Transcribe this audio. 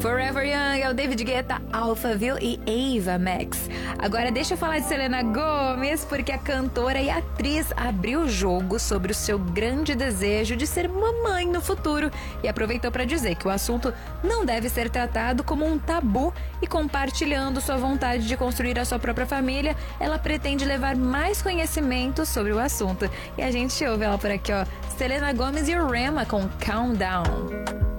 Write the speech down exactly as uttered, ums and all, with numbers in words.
Forever Young é o David Guetta, Alphaville e Ava Max. Agora deixa eu falar de Selena Gomez, porque a cantora e atriz abriu o jogo sobre o seu grande desejo de ser mamãe no futuro e aproveitou para dizer que o assunto não deve ser tratado como um tabu e, compartilhando sua vontade de construir a sua própria família, ela pretende levar mais conhecimento sobre o assunto. E a gente ouve ela por aqui, ó, Selena Gomez e o Rema com Countdown.